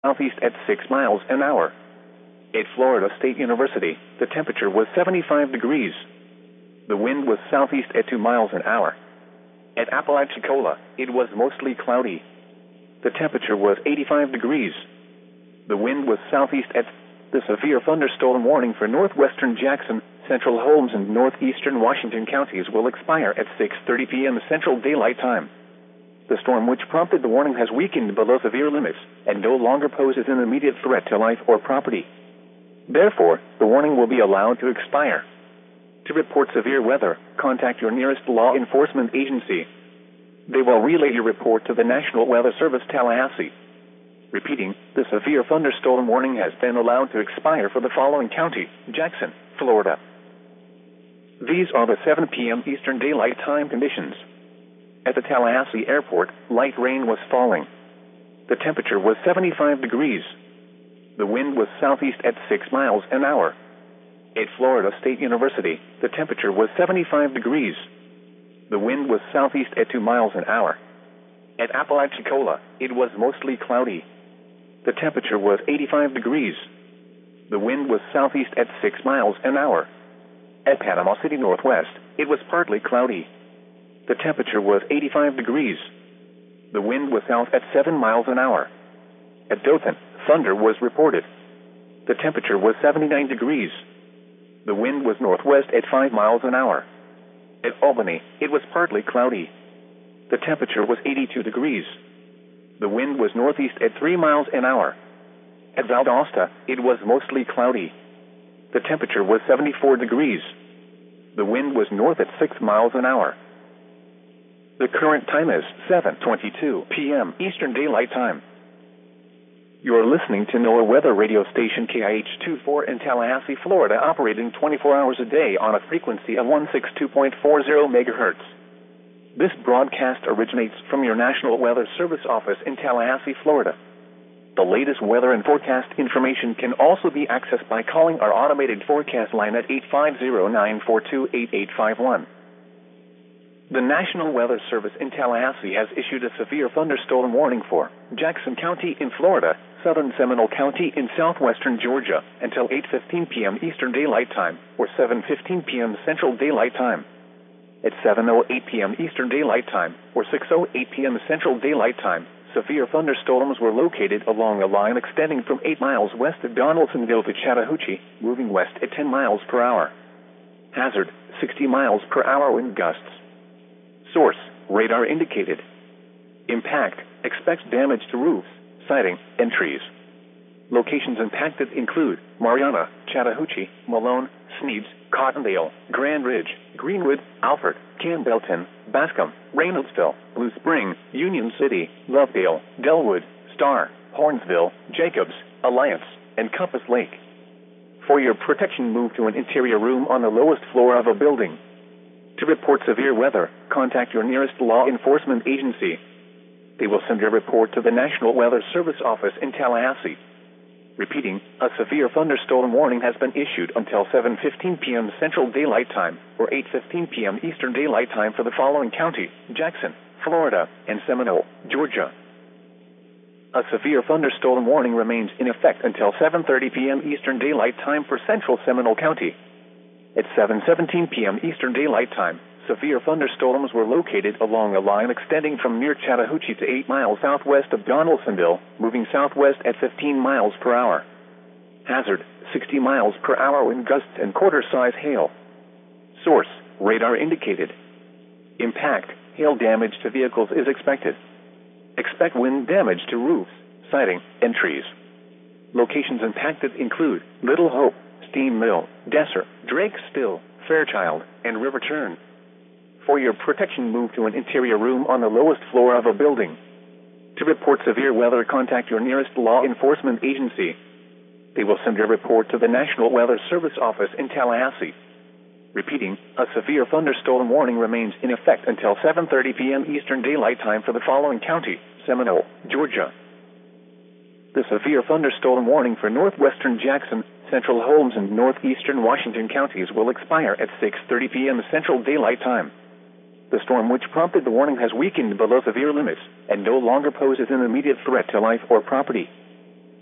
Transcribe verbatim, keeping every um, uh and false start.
southeast at six miles an hour. At Florida State University, the temperature was seventy-five degrees. The wind was southeast at two miles an hour. At Apalachicola, it was mostly cloudy. The temperature was eighty-five degrees. The wind was southeast at. The severe thunderstorm warning for northwestern Jackson, central Holmes, and northeastern Washington counties will expire at six thirty p m Central Daylight Time. The storm which prompted the warning has weakened below severe limits and no longer poses an immediate threat to life or property. Therefore, the warning will be allowed to expire. To report severe weather, contact your nearest law enforcement agency. They will relay your report to the National Weather Service, Tallahassee. Repeating, the severe thunderstorm warning has been allowed to expire for the following county: Jackson, Florida. These are the seven p m Eastern Daylight Time conditions. At the Tallahassee Airport, light rain was falling. The temperature was seventy-five degrees. The wind was southeast at six miles an hour. At Florida State University, the temperature was seventy-five degrees. The wind was southeast at two miles an hour. At Apalachicola, it was mostly cloudy. The temperature was eighty-five degrees. The wind was southeast at six miles an hour. At Panama City Northwest, it was partly cloudy. The temperature was eighty-five degrees. The wind was south at seven miles an hour. At Dothan, thunder was reported. The temperature was seventy-nine degrees. The wind was northwest at five miles an hour. At Albany, it was partly cloudy. The temperature was eighty-two degrees. The wind was northeast at three miles an hour. At Valdosta, it was mostly cloudy. The temperature was seventy-four degrees. The wind was north at six miles an hour. The current time is seven twenty-two p m Eastern Daylight Time. You're listening to NOAA Weather Radio Station K I H twenty-four in Tallahassee, Florida, operating twenty-four hours a day on a frequency of one sixty-two point four zero megahertz. This broadcast originates from your National Weather Service office in Tallahassee, Florida. The latest weather and forecast information can also be accessed by calling our automated forecast line at eight five zero, nine four two, eight eight five one. The National Weather Service in Tallahassee has issued a severe thunderstorm warning for Jackson County in Florida, southern Seminole County in southwestern Georgia, until eight fifteen p m Eastern Daylight Time, or seven fifteen p m Central Daylight Time. At seven oh eight p m Eastern Daylight Time, or six oh eight p m Central Daylight Time, severe thunderstorms were located along a line extending from eight miles west of Donaldsonville to Chattahoochee, moving west at ten miles per hour. Hazard, sixty miles per hour wind gusts. Source, radar indicated. Impact, expects damage to roofs, siding, and trees. Locations impacted include Mariana, Chattahoochee, Malone, Sneads, Cottondale, Grand Ridge, Greenwood, Alfred, Campbellton, Bascom, Reynoldsville, Blue Spring, Union City, Lovedale, Delwood, Star, Hornsville, Jacobs, Alliance, and Compass Lake. For your protection, move to an interior room on the lowest floor of a building. To report severe weather, contact your nearest law enforcement agency. They will send your report to the National Weather Service office in Tallahassee. Repeating, a severe thunderstorm warning has been issued until seven fifteen p m Central Daylight Time, or eight fifteen p m Eastern Daylight Time for the following county: Jackson, Florida, and Seminole, Georgia. A severe thunderstorm warning remains in effect until seven thirty p m Eastern Daylight Time for Central Seminole County. At seven seventeen p m Eastern Daylight Time, severe thunderstorms were located along a line extending from near Chattahoochee to eight miles southwest of Donaldsonville, moving southwest at fifteen miles per hour. Hazard, sixty miles per hour wind gusts and quarter-size hail. Source, radar indicated. Impact, hail damage to vehicles is expected. Expect wind damage to roofs, siding, and trees. Locations impacted include Little Hope, Steam Mill, Desser, Drakesville, Fairchild, and River Turn. For your protection, move to an interior room on the lowest floor of a building. To report severe weather, contact your nearest law enforcement agency. They will send your report to the National Weather Service office in Tallahassee. Repeating, a severe thunderstorm warning remains in effect until seven thirty p m Eastern Daylight Time for the following county: Seminole, Georgia. The severe thunderstorm warning for northwestern Jackson, central Holmes, and northeastern Washington counties will expire at six thirty p m Central Daylight Time. The storm which prompted the warning has weakened below severe limits and no longer poses an immediate threat to life or property.